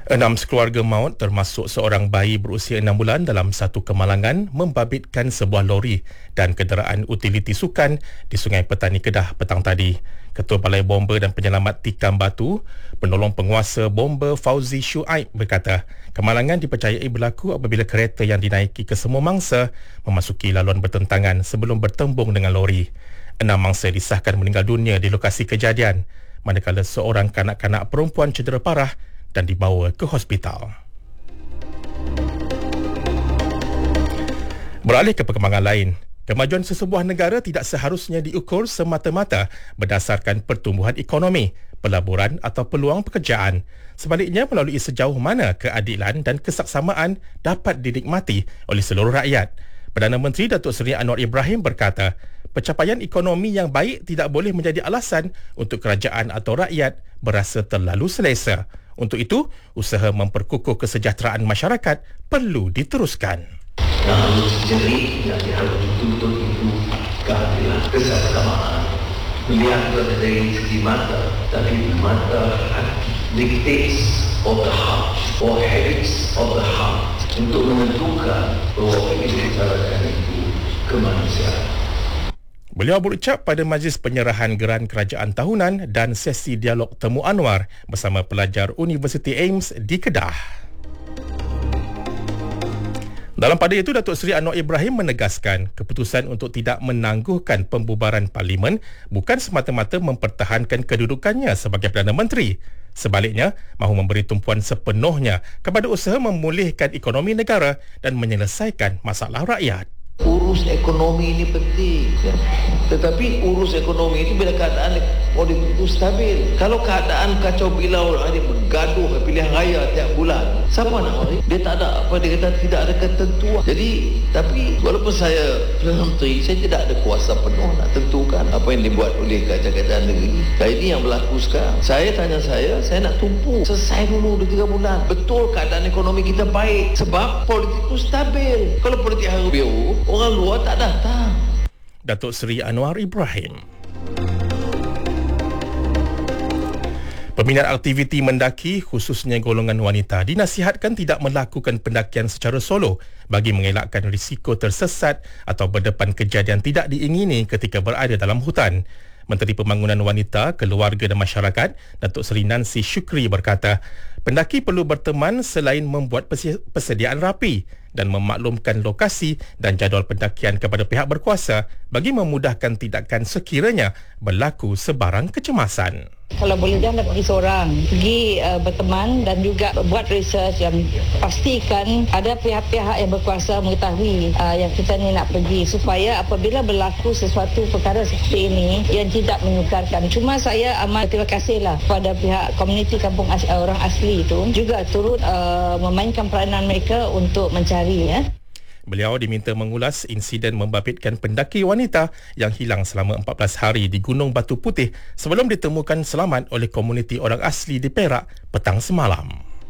6 keluarga maut termasuk seorang bayi berusia 6 bulan dalam satu kemalangan membabitkan sebuah lori dan kenderaan utiliti sukan di Sungai Petani Kedah petang tadi. Ketua Balai Bomba dan Penyelamat Tikam Batu, penolong penguasa bomba Fauzi Shuaib berkata, kemalangan dipercayai berlaku apabila kereta yang dinaiki kesemua mangsa memasuki laluan bertentangan sebelum bertembung dengan lori. 6 mangsa disahkan meninggal dunia di lokasi kejadian, manakala seorang kanak-kanak perempuan cedera parah dan dibawa ke hospital. Beralih ke perkembangan lain, kemajuan sesebuah negara tidak seharusnya diukur semata-mata berdasarkan pertumbuhan ekonomi, pelaburan atau peluang pekerjaan. Sebaliknya, melalui sejauh mana keadilan dan kesaksamaan dapat dinikmati oleh seluruh rakyat. Perdana Menteri Datuk Seri Anwar Ibrahim berkata, pencapaian ekonomi yang baik tidak boleh menjadi alasan untuk kerajaan atau rakyat berasa terlalu selesa. Untuk itu, usaha memperkukuh kesejahteraan masyarakat perlu diteruskan. Yang harus jadi, yang harus dituntut itu keadilan, kesaksamaan. Melihat dari segi mata, tapi mata hati. Dictates of the heart, or habits of the heart. Untuk menentukan bahawa apa yang dibicarakan itu kemanusiaan. Beliau berucap pada majlis penyerahan geran kerajaan tahunan dan sesi dialog temu Anwar bersama pelajar Universiti AIMS di Kedah. Dalam pada itu, Datuk Seri Anwar Ibrahim menegaskan keputusan untuk tidak menangguhkan pembubaran parlimen bukan semata-mata mempertahankan kedudukannya sebagai Perdana Menteri. Sebaliknya, mahu memberi tumpuan sepenuhnya kepada usaha memulihkan ekonomi negara dan menyelesaikan masalah rakyat. Urus ekonomi ini penting, tetapi urus ekonomi itu bila keadaan politik itu stabil. Kalau keadaan kacau bilau, ada bergaduh pilihan raya tiap bulan, siapa nak mari? Dia tak ada apa, dia kata tidak ada ketentuan. Jadi, tapi walaupun saya Perdana Menteri, saya tidak ada kuasa penuh nak tentukan apa yang dibuat oleh kerajaan negeri. Dan ini yang berlaku sekarang. Saya nak tumpu selesai dulu 2-3 bulan. Betul keadaan ekonomi kita baik sebab politik itu stabil. Kalau politik haru biru, orang luar tak datang. Datuk Seri Anwar Ibrahim. Peminat aktiviti mendaki, khususnya golongan wanita, dinasihatkan tidak melakukan pendakian secara solo bagi mengelakkan risiko tersesat atau berdepan kejadian tidak diingini ketika berada dalam hutan. Menteri Pembangunan Wanita, Keluarga dan Masyarakat, Datuk Seri Nancy Shukri berkata, pendaki perlu berteman selain membuat persediaan rapi dan memaklumkan lokasi dan jadual pendakian kepada pihak berkuasa bagi memudahkan tindakan sekiranya berlaku sebarang kecemasan. Kalau boleh jangan pergi seorang, pergi berteman dan juga buat research yang pastikan ada pihak-pihak yang berkuasa mengetahui yang kita ni nak pergi supaya apabila berlaku sesuatu perkara seperti ini yang tidak menyukarkan. Cuma saya amat terima kasihlah kepada pihak komuniti kampung orang asli itu juga turut memainkan peranan mereka untuk mencari ya. Beliau diminta mengulas insiden membabitkan pendaki wanita yang hilang selama 14 hari di Gunung Batu Putih sebelum ditemukan selamat oleh komuniti orang asli di Perak petang semalam.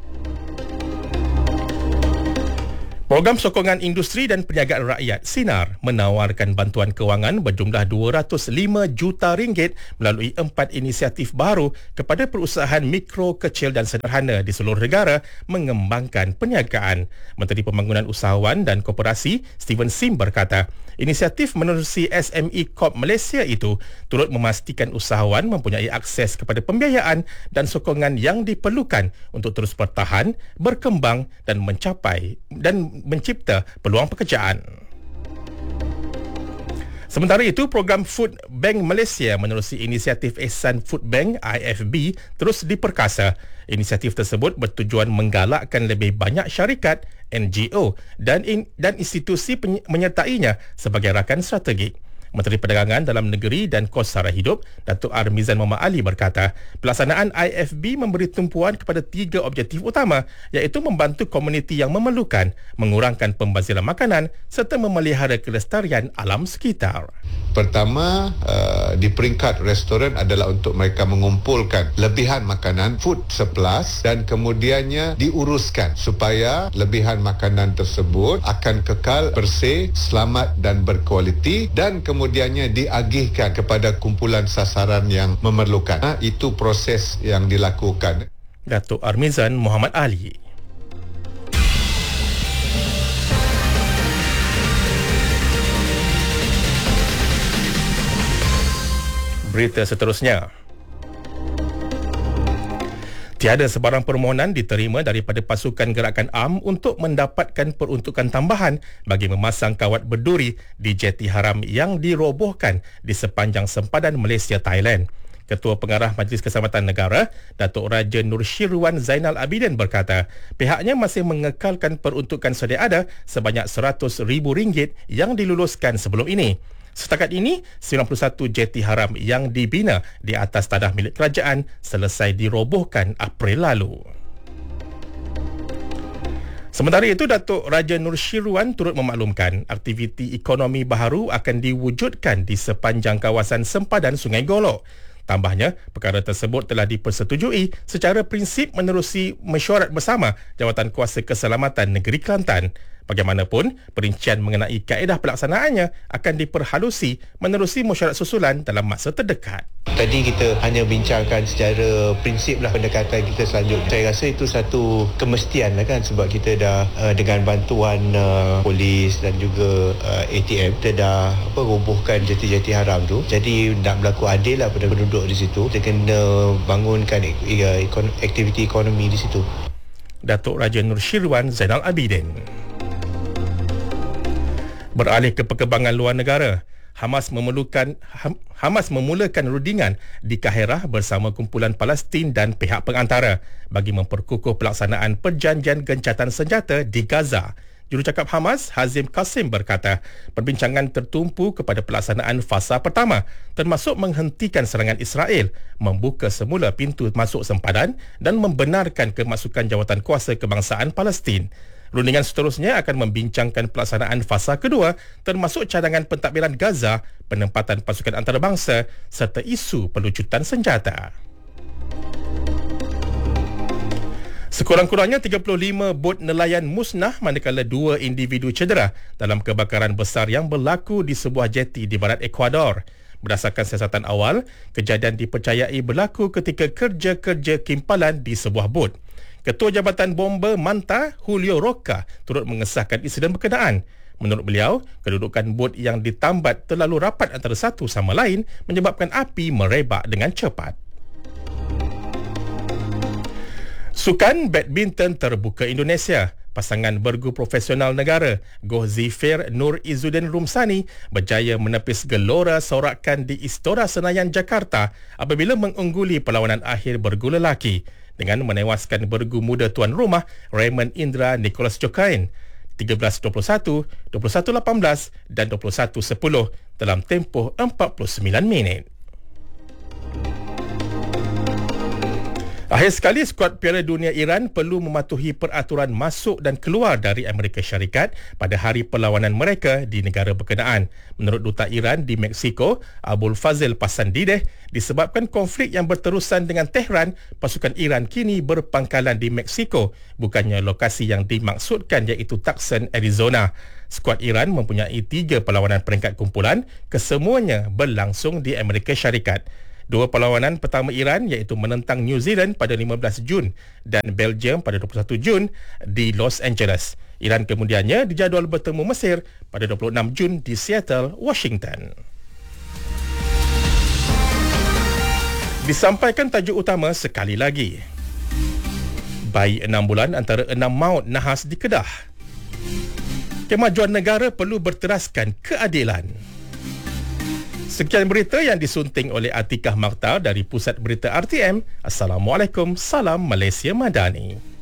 Program Sokongan Industri dan Perniagaan Rakyat SINAR menawarkan bantuan kewangan berjumlah RM205 juta melalui 4 inisiatif baru kepada perusahaan mikro, kecil dan sederhana di seluruh negara mengembangkan perniagaan. Menteri Pembangunan Usahawan dan Koperasi Steven Sim berkata, inisiatif menerusi SME Corp Malaysia itu turut memastikan usahawan mempunyai akses kepada pembiayaan dan sokongan yang diperlukan untuk terus bertahan, berkembang dan mencipta peluang pekerjaan. Sementara itu, program Food Bank Malaysia menerusi inisiatif Ehsan Food Bank IFB terus diperkasa. Inisiatif tersebut bertujuan menggalakkan lebih banyak syarikat, NGO dan institusi menyertainya sebagai rakan strategik. Menteri Perdagangan Dalam Negeri dan Kos Sara Hidup, Datuk Armizan Muhammad Ali berkata, pelaksanaan IFB memberi tumpuan kepada 3 objektif utama iaitu membantu komuniti yang memerlukan, mengurangkan pembaziran makanan serta memelihara kelestarian alam sekitar. Pertama, di peringkat restoran adalah untuk mereka mengumpulkan lebihan makanan, food surplus, dan kemudiannya diuruskan supaya lebihan makanan tersebut akan kekal bersih, selamat dan berkualiti dan kemudiannya diagihkan kepada kumpulan sasaran yang memerlukan. Itu proses yang dilakukan. Datuk Armizan Muhammad Ali. Berita seterusnya. Tiada sebarang permohonan diterima daripada pasukan gerakan AMN untuk mendapatkan peruntukan tambahan bagi memasang kawat berduri di jeti haram yang dirobohkan di sepanjang sempadan Malaysia-Thailand. Ketua Pengarah Majlis Keselamatan Negara, Datuk Raja Nur Syirwan Zainal Abidin berkata, pihaknya masih mengekalkan peruntukan sedia ada sebanyak RM100,000 yang diluluskan sebelum ini. Setakat ini, 91 jeti haram yang dibina di atas tanah milik kerajaan selesai dirobohkan April lalu. Sementara itu, Datuk Raja Nur Syirwan turut memaklumkan aktiviti ekonomi baharu akan diwujudkan di sepanjang kawasan sempadan Sungai Golok. Tambahnya, perkara tersebut telah dipersetujui secara prinsip menerusi mesyuarat bersama Jawatan Kuasa Keselamatan Negeri Kelantan. Bagaimanapun, perincian mengenai kaedah pelaksanaannya akan diperhalusi menerusi mesyuarat susulan dalam masa terdekat. Tadi kita hanya bincangkan secara prinsip lah pendekatan kita selanjutnya. Saya rasa itu satu kemestian lah kan, sebab kita dah dengan bantuan polis dan juga ATM, kita dah robohkan jeti-jeti haram tu. Jadi nak berlaku adil lah pada penduduk di situ. Kita kena bangunkan aktiviti ekonomi di situ. Datuk Raja Nur Syirwan Zainal Abidin. Beralih ke perkembangan luar negara, Hamas memulakan rundingan di Kaherah bersama kumpulan Palestin dan pihak pengantara bagi memperkukuh pelaksanaan perjanjian gencatan senjata di Gaza. Jurucakap Hamas, Hazim Qasim berkata, perbincangan tertumpu kepada pelaksanaan fasa pertama, termasuk menghentikan serangan Israel, membuka semula pintu masuk sempadan dan membenarkan kemasukan jawatan kuasa kebangsaan Palestin. Rundingan seterusnya akan membincangkan pelaksanaan fasa kedua, termasuk cadangan pentadbiran Gaza, penempatan pasukan antarabangsa serta isu pelucutan senjata. Sekurang-kurangnya 35 bot nelayan musnah manakala 2 individu cedera dalam kebakaran besar yang berlaku di sebuah jeti di barat Ecuador. Berdasarkan siasatan awal, kejadian dipercayai berlaku ketika kerja-kerja kimpalan di sebuah bot. Ketua Jabatan Bomba Manta, Julio Roca, turut mengesahkan insiden berkenaan. Menurut beliau, kedudukan bot yang ditambat terlalu rapat antara satu sama lain menyebabkan api merebak dengan cepat. Sukan badminton terbuka Indonesia. Pasangan bergu profesional negara, Goh Zifir Nur Izzuddin Rumsani, berjaya menepis gelora sorakan di Istora Senayan, Jakarta apabila mengungguli perlawanan akhir bergu lelaki dengan menewaskan bergu muda tuan rumah Raymond Indra Nicholas Jokain 13-21, 21-18 dan 21-10 dalam tempoh 49 minit. Akhir sekali, skuad Piala Dunia Iran perlu mematuhi peraturan masuk dan keluar dari Amerika Syarikat pada hari perlawanan mereka di negara berkenaan. Menurut Duta Iran di Mexico, Abul Fazil Pasandideh, disebabkan konflik yang berterusan dengan Tehran, pasukan Iran kini berpangkalan di Mexico, bukannya lokasi yang dimaksudkan iaitu Tucson, Arizona. Skuad Iran mempunyai 3 perlawanan peringkat kumpulan, kesemuanya berlangsung di Amerika Syarikat. 2 perlawanan pertama Iran iaitu menentang New Zealand pada 15 Jun dan Belgium pada 21 Jun di Los Angeles. Iran kemudiannya dijadual bertemu Mesir pada 26 Jun di Seattle, Washington. Disampaikan tajuk utama sekali lagi. Bayi 6 bulan antara 6 maut nahas di Kedah. Kemajuan negara perlu berteraskan keadilan. Sekian berita yang disunting oleh Atikah Makhtar dari Pusat Berita RTM. Assalamualaikum, salam Malaysia Madani.